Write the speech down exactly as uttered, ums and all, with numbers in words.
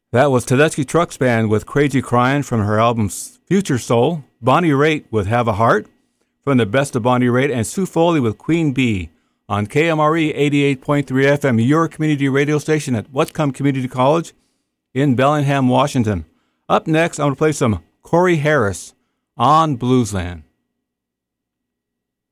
That was Tedeschi Trucks Band with Crazy Cryin' from her album Future Soul, Bonnie Raitt with Have a Heart from the Best of Bonnie Raitt, and Sue Foley with Queen Bee on K M R E eighty-eight point three F M, your community radio station at Whatcom Community College in Bellingham, Washington. Up next, I'm going to play some Corey Harris on Bluesland.